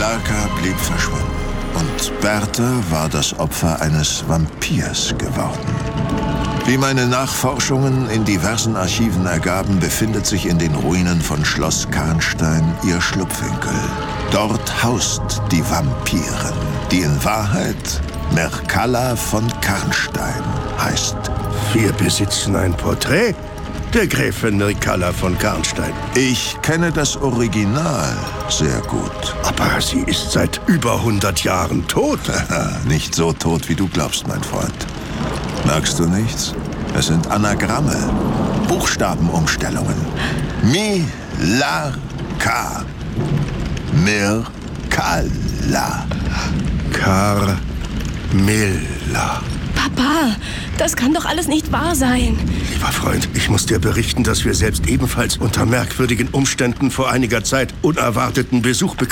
Clarka blieb verschwunden. Und Bertha war das Opfer eines Vampirs geworden. Wie meine Nachforschungen in diversen Archiven ergaben, befindet sich in den Ruinen von Schloss Karnstein ihr Schlupfwinkel. Dort haust die Vampirin, die in Wahrheit Mircalla von Karnstein heißt. Wir besitzen ein Porträt der Gräfin Mircalla von Karnstein. Ich kenne das Original sehr gut. Aber sie ist seit über 100 Jahren tot. Nicht so tot, wie du glaubst, mein Freund. Merkst du nichts? Es sind Anagramme, Buchstabenumstellungen. Mi-la-ka. Mircalla. Carmilla. Papa, das kann doch alles nicht wahr sein. Lieber Freund, ich muss dir berichten, dass wir selbst ebenfalls unter merkwürdigen Umständen vor einiger Zeit unerwarteten Besuch bekamen.